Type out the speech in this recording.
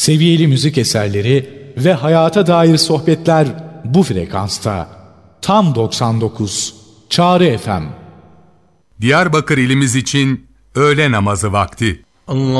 Seviyeli müzik eserleri ve hayata dair sohbetler bu frekansta. Tam 99 Çağrı FM. Diyarbakır ilimiz için öğle namazı vakti. Allah